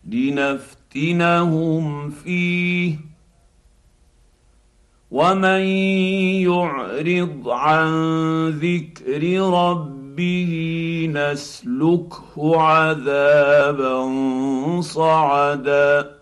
لنفتنهم فيه ومن يعرض عن ذكر ربه نسلكه عذابا صعدا.